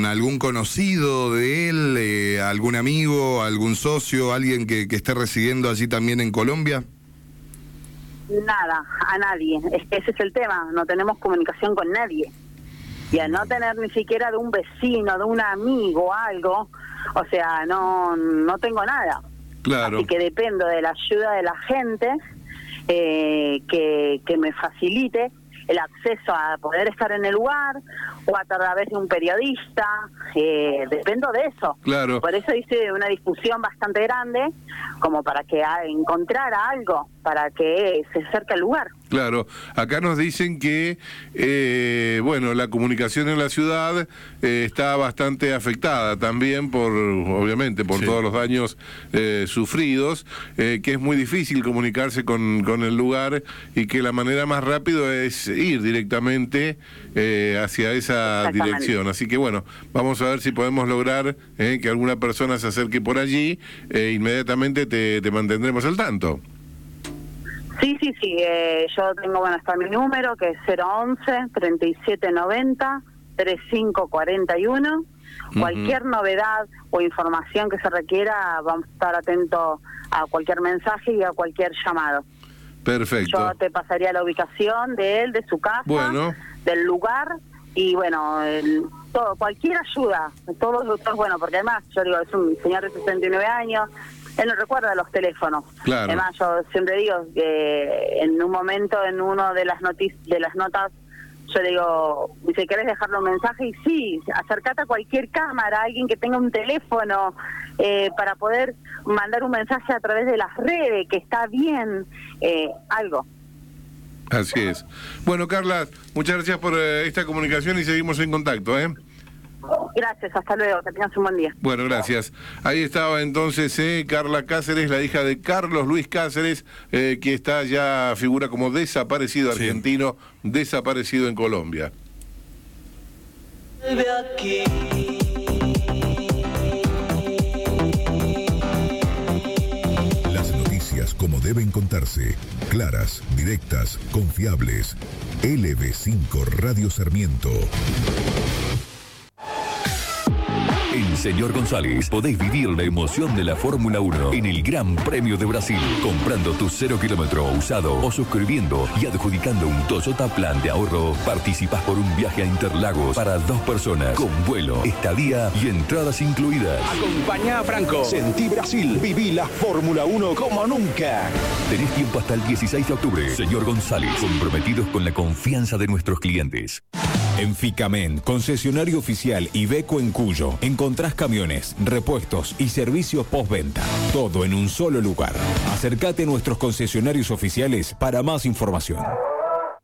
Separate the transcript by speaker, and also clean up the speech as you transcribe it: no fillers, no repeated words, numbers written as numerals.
Speaker 1: algún conocido de él, algún amigo, algún socio, alguien que esté residiendo allí también en Colombia?
Speaker 2: Nada, a nadie. Es que ese es el tema, no tenemos comunicación con nadie. Y al no tener ni siquiera de un vecino, de un amigo, algo, o sea, no tengo nada.
Speaker 1: Claro.
Speaker 2: Así que dependo de la ayuda de la gente que me facilite el acceso a poder estar en el lugar o a través de un periodista, dependo de eso.
Speaker 1: Claro.
Speaker 2: Por eso hice una discusión bastante grande, como para que encontrara algo, para que se acerque al lugar.
Speaker 1: Claro, acá nos dicen que, bueno, la comunicación en la ciudad está bastante afectada también obviamente, por todos los daños sufridos, que es muy difícil comunicarse con el lugar y que la manera más rápida es ir directamente hacia esa dirección. Así que bueno, vamos a ver si podemos lograr que alguna persona se acerque por allí, inmediatamente te mantendremos al tanto.
Speaker 2: Sí, yo tengo, bueno, está mi número, que es 011-3790-3541. Cualquier novedad o información que se requiera, vamos a estar atentos a cualquier mensaje y a cualquier llamado.
Speaker 1: Perfecto.
Speaker 2: Yo te pasaría la ubicación de él, de su casa, del lugar, y bueno, cualquier ayuda, todos, bueno, porque además, yo digo, es un señor de 69 años, él no recuerda los teléfonos.
Speaker 1: Claro.
Speaker 2: Además, yo siempre digo que en un momento, en uno de las notas, yo digo, dice, ¿querés dejarle un mensaje? Y sí, acércate a cualquier cámara, alguien que tenga un teléfono, para poder mandar un mensaje a través de las redes, que está bien, algo.
Speaker 1: Así es. Bueno, Carla, muchas gracias por esta comunicación y seguimos en contacto,
Speaker 2: Gracias, hasta luego, que tengas un buen día.
Speaker 1: Bueno, gracias. Ahí estaba entonces Carla Cáceres, la hija de Carlos Luis Cáceres, que está ya, figura como desaparecido argentino, desaparecido en Colombia.
Speaker 3: Las noticias como deben contarse, claras, directas, confiables. LB5 Radio Sarmiento.
Speaker 4: En Señor González podés vivir la emoción de la Fórmula 1 en el Gran Premio de Brasil, comprando tu 0 kilómetro usado o suscribiendo y adjudicando un Toyota Plan de ahorro. Participás por un viaje a Interlagos para 2 personas, con vuelo, estadía y entradas incluidas.
Speaker 5: Acompañá a Franco. Sentí Brasil. Viví la Fórmula 1 como nunca.
Speaker 4: Tenés tiempo hasta el 16 de octubre. Señor González, comprometidos con la confianza de nuestros clientes.
Speaker 6: En Ficamen, concesionario oficial Iveco en Cuyo, encontrás camiones, repuestos y servicios postventa. Todo en un solo lugar. Acércate a nuestros concesionarios oficiales para más información.